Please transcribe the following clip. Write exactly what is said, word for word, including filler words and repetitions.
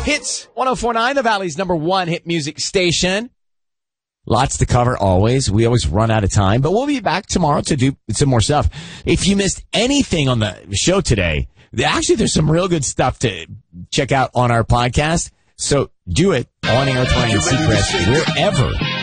Hits one oh four point nine, the Valley's number one hit music station. Lots to cover always. We always run out of time, but we'll be back tomorrow to do some more stuff. If you missed anything on the show today, actually there's some real good stuff to check out on our podcast. So do it on Air with Ryan Seacrest wherever